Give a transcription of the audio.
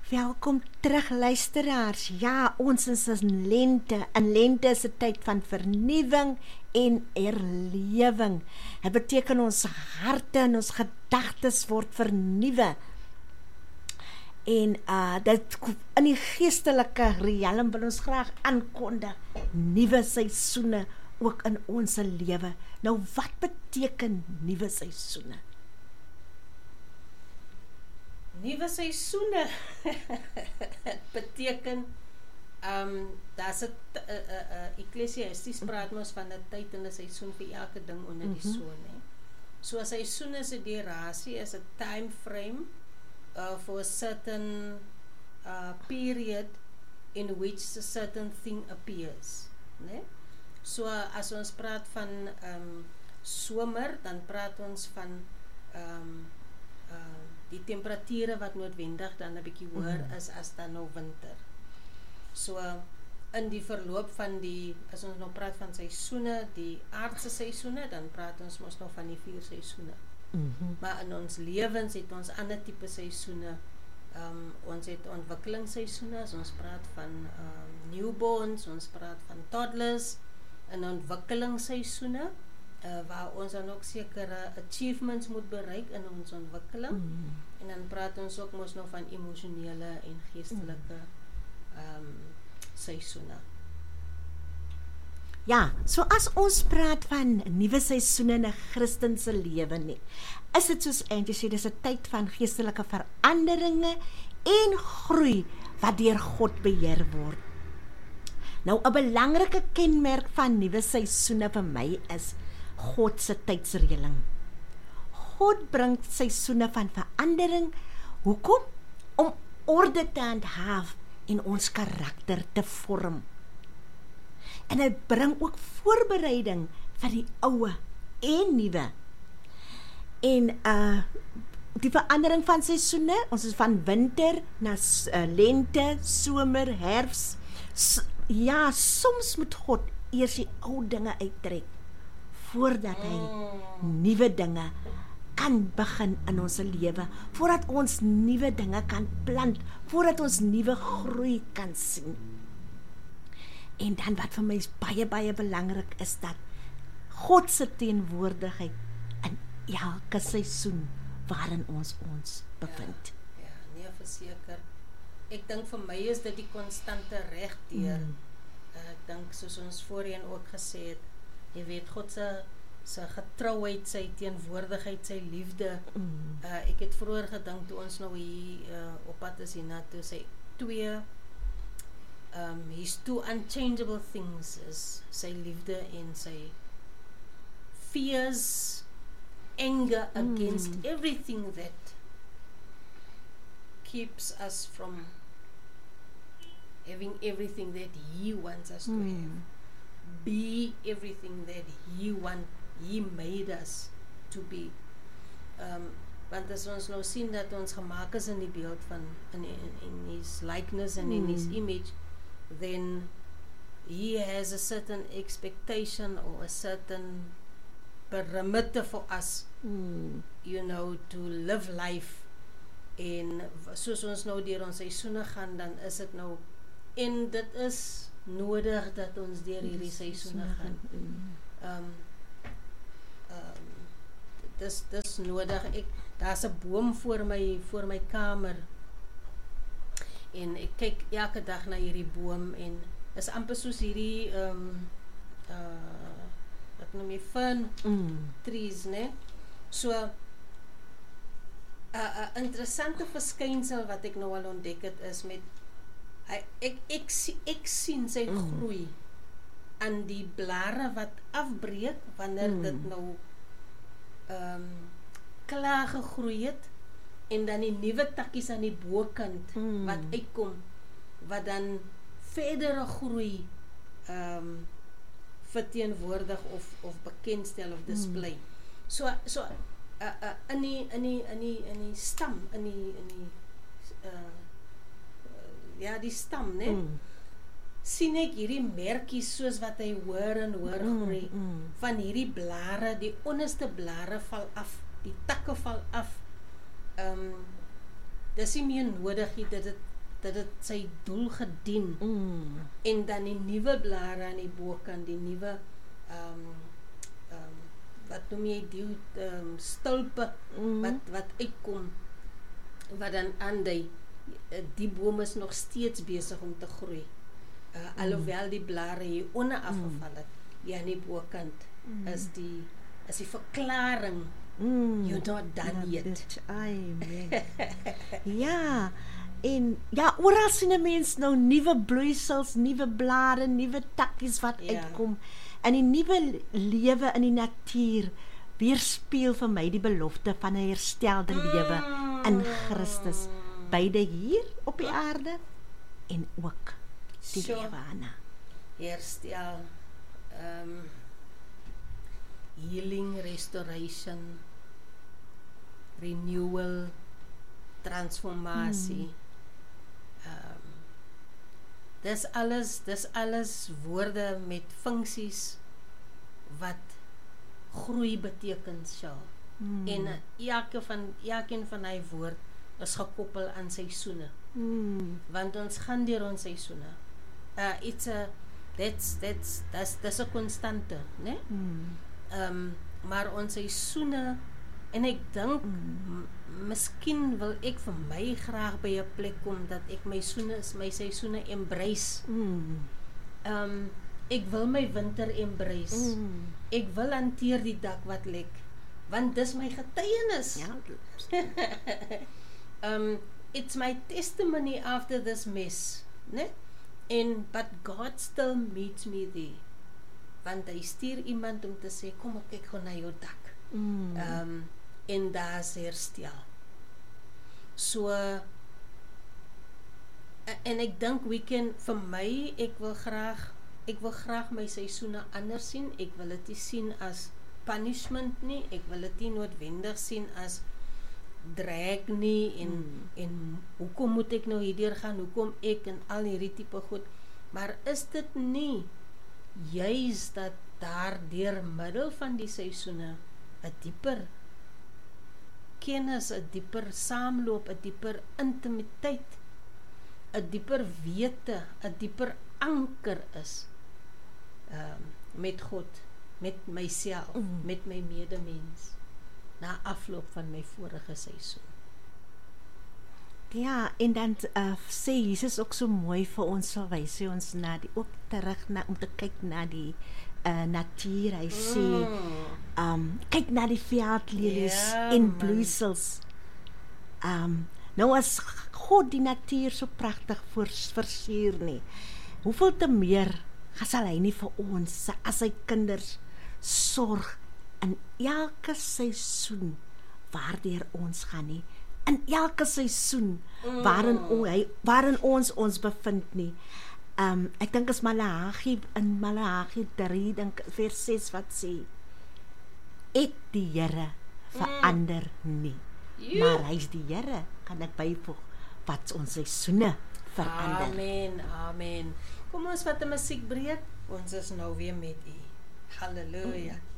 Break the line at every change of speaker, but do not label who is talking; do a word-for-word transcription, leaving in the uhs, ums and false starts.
Welkom terug luisteraars. Ja, ons is in lente. In lente is 'n tyd van vernuwing en herlewing. Dit beteken ons harte en ons gedagtes word vernuwe. En uh, dit in die geestelike riem wil ons graag aankondig nuwe seisoene ook in ons lewe. Nou wat beteken nuwe seisoene?
Nuwe seisoene beteken um, daar's 'n uh, uh, uh, Ekklesiasties praat ons van 'n tyd en 'n seisoen vir elke ding onder die son, hè. So 'n seisoen is 'n durasie, is 'n time frame uh, for a certain uh, period in which a certain thing appears, né? So as ons praat van um, somer, dan praat ons van um, uh, die temperature wat noodwendig dan 'n bietjie hoër is as dan nou winter. So in die verloop van die, as ons nou praat van seisoene, die aardse seisoene, dan praat ons mos nog van die vier seisoene. Mm-hmm. Maar in ons lewens het ons ander tipe seisoene. Um, ons het ontwikkelingsseisoene, as ons praat van um, newborns, ons praat van toddlers, in ontwikkelingsseisoene, Uh, waar ons dan ook sekere achievements moet bereik in ons ontwikkeling. Mm. En dan praat ons ook mos nou van emosionele en geestelike um, seisoene.
Ja, so as ons praat van nuwe seisoene in 'n Christelike lewe nie, is dit soos eintlik sê, dis 'n tyd van geestelike veranderinge en groei wat deur God beheer word. Nou 'n belangrike kenmerk van nuwe seisoene vir my is God se tydsreëling. God bring seisoene van verandering. Hoekom? Om orde te handhaaf en ons karakter te vorm. En dit bring ook voorbereiding vir die ou en nuwe. En uh die verandering van seisoene, ons is van winter na uh, lente, somer, herfs. S ja, soms moet God eers die ou dinge uittrek voordat hy nuwe dinge kan begin in ons lewe, voordat ons nuwe dinge kan plant, voordat ons nuwe groei kan sien. En dan wat vir my baie baie belangrik is, dat God se teenwoordigheid in elke seisoen waarin ons ons bevind.
Ja, ja, nee, verseker. Ek dink vir my is dit die konstante regdeur. Mm. Uh, ek dink soos ons voorheen ook gesê het, jy weet, God se sy getrouheid, sy teenwoordigheid, sy liefde. Mm. Uh, ek het vroeër gedink toe ons nou hier uh, op pad is hiernatoe, sy twee um, his two unchangeable things is sy liefde en sy fears, anger mm. against everything that keeps us from having everything that he wants us mm. to have. Be everything that he want, he made us to be. Um, want as ons nou sien dat ons gemaak is in die beeld van, in, in, in his likeness and mm. in his image, then he has a certain expectation or a certain perimeter for us, mm. you know, to live life. En soos ons nou deur ons seisoene gaan, dan is dit nou, en dit is nodig dat ons deur hierdie seisoene gaan. Um, um, dis, dis nodig. Ek, daar's 'n boom voor my, voor my kamer, en ek kyk elke dag na hierdie boom, en is amper soos hierdie, um, uh, wat noem jy, fern mm. trees, né? So, 'n uh, uh, interessante verskynsel wat ek nou al ontdek het, is met Ek, ek, ek, ek sien sy mm. groei aan die blare wat afbreek wanneer mm. dit nou um, klaar gegroei het, en dan die nuwe takkies aan die bokant mm. wat uitkom, wat dan verdere groei um, verteenwoordig of, of bekendstel of display. Mm. So, so uh, uh, in, die, in, die, in, die, in die stam, in die, in die uh, ja, die stam, né? Mm. Sien ek hierdie merkies soos wat hy hoor en hoor groei, mm, mm. van hierdie blare, die onderste blare val af, die takke val af. Um, dis nie meer nodig, dit het dit het sy doel gedien.
Mm.
En dan die nuwe blare aan die bokant, die nuwe um, um, wat noem jy die um, stulpe
Mm.
wat wat uitkom, wat dan aandui die boom is nog steeds besig om te groei. Uh, mm. Alhoewel die blare hier onder afgeval het, hier aan die bokant mm. is die is die verklaring
Mm.
you're not done
Ja,
yet.
dit- Amen. Ja, en ja, oral sien 'n mens nou nuwe bloeisels, nuwe blare, nuwe takkies wat
Ja.
uitkom. En die nuwe lewe in die natuur weerspieël vir my die belofte van 'n herstelde lewe in Christus, beide hier op die aarde en ook die
Sure.
lewe Anna.
Herstel, um, healing, restoration, renewal, transformasie. Mm. Um, dis alles, dis alles woorde met funksies wat groei beteken, Shaal.
Mm.
En elke van elkeen van hy woord is gekoppel aan seisoene.
Mm.
Want ons gaan deur ons seisoene. Uh it's a that's that's that's dis 'n konstante, né?
Mm.
Ehm um, maar ons seisoene en ek dink
Mm.
miskien wil ek vir my graag by 'n plek kom dat ek my soene my seisoene embrace.
Mm.
Ehm um, ek wil my winter embrace.
Mm.
Ek wil hanteer die dak wat lek want dis my getuienis.
Ja,
um, it's my testimony after this mess, né? En but God still meets me there. Want hy stuur iemand om te sê kom ek kyk gou na jou dak.
Mm.
Um en daar's herstel. So uh, en ek dink we can vir my ek wil graag ek wil graag my seisoene anders sien. Ek wil dit nie sien as punishment nie. Ek wil dit nie noodwendig sien as drag nie en
Mm.
en hoekom moet ek nou hierdeur gaan? Hoekom ek en al hierdie tipe goed? Maar is dit nie juis dat daar deur middel van die seisoene 'n dieper kennis, 'n dieper saamloop, 'n dieper intimiteit, 'n dieper wete, 'n dieper anker is um, met God, met myself,
Mm.
met my medemens na afloop van my vorige seisoen.
Ja, en dan uh, sê Jesus ook so mooi vir ons, verwys hy ons na die ook terug na om te kyk na die uh, natuur. Hy sê um kyk na die veldlelies
Ja,
en
man.
bloeisels. Um nou as God die natuur so pragtig versier nie, hoeveel te meer sal hy nie vir ons as sy kinders sorg in elke seisoen waardeur ons gaan nie, in elke seisoen waarin o, hy, waarin ons ons bevind nie. Um ek dink is Maleagi in Maleagi drie dink vers ses wat sê ek die Here verander nie.
Joe.
Maar hy's die Here, kan ek byvoeg, wat ons seisoene verander.
Amen, amen. Kom ons vat 'n musiekbreek. Ons is nou weer met U. Halleluja.